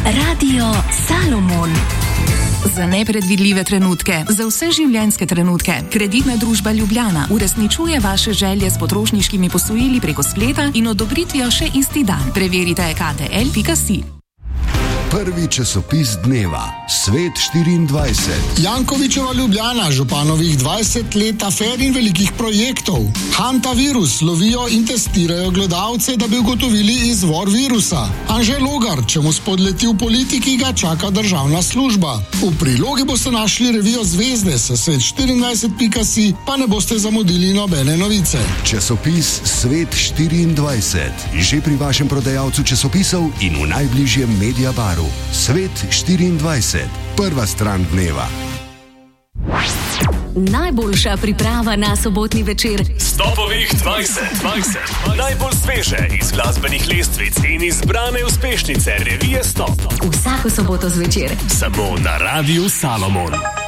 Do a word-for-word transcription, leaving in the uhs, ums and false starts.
Radio Salomon. Za nepredvidljive trenutke, za vse življenjske trenutke. Kreditna družba Ljubljana uresničuje vaše želje s potrošniškimi posojili preko spleta in odobritvijo še isti dan. Preverite k t l pika si. Prvi časopis dneva, Svet štiriindvajset. Jankovićeva Ljubljana, županovih dvajset let afer in velikih projektov. Hantavirus lovijo in testirajo gledalce, da bi ugotovili izvor virusa. Anže Logar, čemu spodleti v politiki, ga čaka državna služba. V prilogi boste našli revijo Zvezde s svet štiriindvajset pika si, pa ne boste zamudili nobene novice. Časopis Svet štiriindvajset. Že pri vašem prodajalcu časopisov in v najbližjem Mediabaru. Svet štiriindvajset. Prva stran dneva. Najboljša priprava na sobotni večer. Stopovih dvajset dvajset. Najbolj sveže iz glasbenih lestvic in izbrane uspešnice revije Stop. Vsako soboto zvečer. Samo na Radiu Salomon.